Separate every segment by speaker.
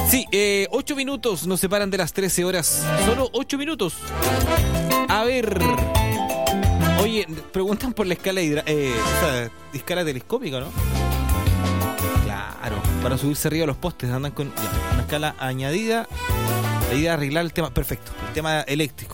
Speaker 1: Sí, 8 minutos nos separan de las 13 horas. Solo 8 minutos. A ver. Oye, preguntan por la escala escala telescópica, ¿no? Claro, para subirse arriba de los postes andan con una escala añadida. La idea es arreglar el tema, perfecto, el tema eléctrico.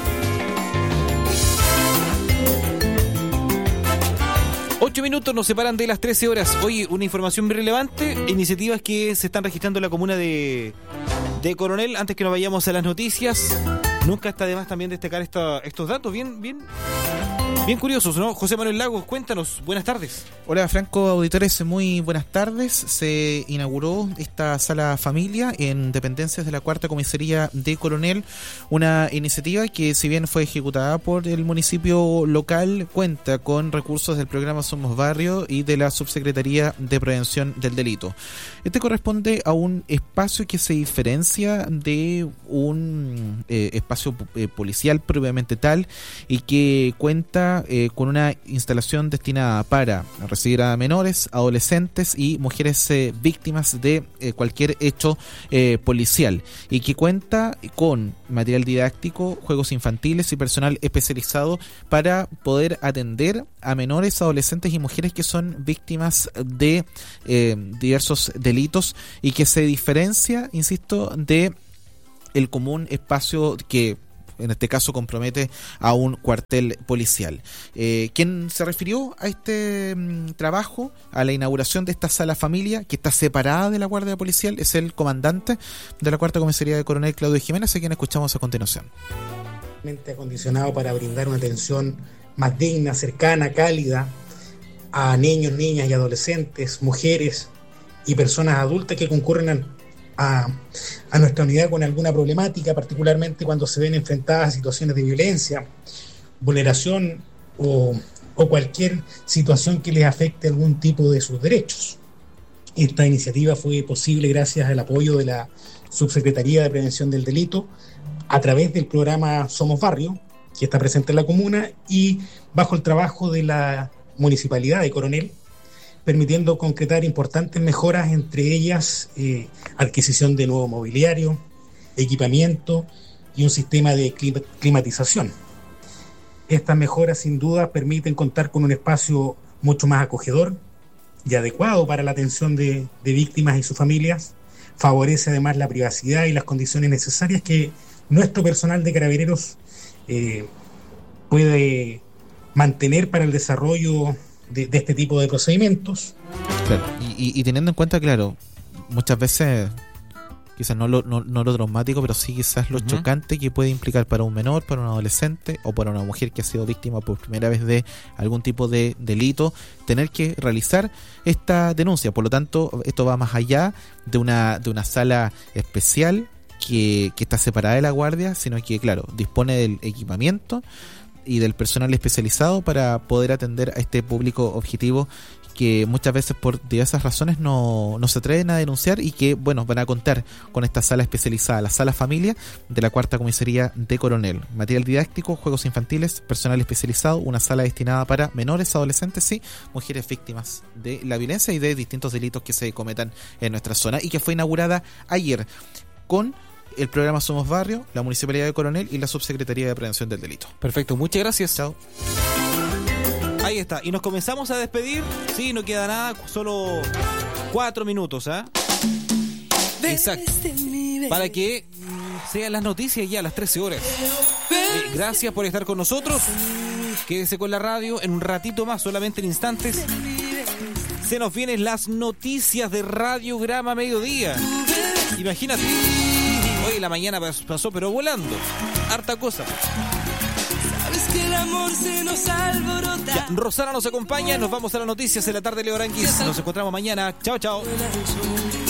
Speaker 1: Ocho minutos nos separan de las 13 horas. Oye, una información muy relevante, iniciativas que se están registrando en la comuna de Coronel. Antes que nos vayamos a las noticias, nunca está de más también destacar estos datos bien curiosos, ¿no? José Manuel Lagos, cuéntanos, buenas tardes.
Speaker 2: Hola Franco, auditores, muy buenas tardes. Se inauguró esta sala familia en dependencias de la Cuarta Comisaría de Coronel, una iniciativa que, si bien fue ejecutada por el municipio local, cuenta con recursos del programa Somos Barrio y de la Subsecretaría de Prevención del Delito. Este corresponde a un espacio que se diferencia de un espacio policial propiamente tal, y que cuenta con una instalación destinada para recibir a menores, adolescentes y mujeres víctimas de cualquier hecho policial, y que cuenta con material didáctico, juegos infantiles y personal especializado para poder atender a menores, adolescentes y mujeres que son víctimas de diversos delitos, y que se diferencia, insisto, de el común espacio que en este caso compromete a un cuartel policial. Quien se refirió a este trabajo, a la inauguración de esta sala familia, que está separada de la Guardia Policial, es el comandante de la Cuarta Comisaría de Coronel, Claudio Jiménez, a quien escuchamos a continuación.
Speaker 3: Acondicionado para brindar una atención más digna, cercana, cálida a niños, niñas y adolescentes, mujeres y personas adultas que concurren a nuestra unidad con alguna problemática, particularmente cuando se ven enfrentadas a situaciones de violencia, vulneración o cualquier situación que les afecte algún tipo de sus derechos. Esta iniciativa fue posible gracias al apoyo de la Subsecretaría de Prevención del Delito a través del programa Somos Barrio, que está presente en la comuna, y bajo el trabajo de la Municipalidad de Coronel, permitiendo concretar importantes mejoras, entre ellas adquisición de nuevo mobiliario, equipamiento y un sistema de climatización. Estas mejoras sin duda permiten contar con un espacio mucho más acogedor y adecuado para la atención de víctimas y sus familias. Favorece además la privacidad y las condiciones necesarias que nuestro personal de carabineros puede mantener para el desarrollo de este tipo de procedimientos.
Speaker 2: Claro, y teniendo en cuenta, claro, muchas veces quizás no lo traumático, pero sí quizás lo chocante que puede implicar para un menor, para un adolescente o para una mujer que ha sido víctima por primera vez de algún tipo de delito, tener que realizar esta denuncia. Por lo tanto, esto va más allá de una sala especial que está separada de la guardia, sino que, claro, dispone del equipamiento y del personal especializado para poder atender a este público objetivo que muchas veces por diversas razones no se atreven a denunciar, y que, bueno, van a contar con esta sala especializada, la Sala Familia de la Cuarta Comisaría de Coronel. Material didáctico, juegos infantiles, personal especializado, una sala destinada para menores, adolescentes y mujeres víctimas de la violencia y de distintos delitos que se cometan en nuestra zona, y que fue inaugurada ayer con el programa Somos Barrio, la Municipalidad de Coronel y la Subsecretaría de Prevención del Delito.
Speaker 1: Perfecto, muchas gracias.
Speaker 2: Chao.
Speaker 1: Ahí está, y nos comenzamos a despedir. Sí, no queda nada, solo 4 minutos, ¿ah? Exacto. Para que sean las noticias ya a las 13 horas. Gracias por estar con nosotros. Quédese con la radio en un ratito más, solamente en instantes. Se nos vienen las noticias de Radiograma Mediodía. Imagínate. Hoy la mañana pasó pero volando. Harta cosa.
Speaker 4: Sabes que el amor se nos alborota.
Speaker 1: Ya, Rosana nos acompaña. Nos vamos a las noticias en la tarde, Leo Aranguis. Nos encontramos mañana. Chao, chao.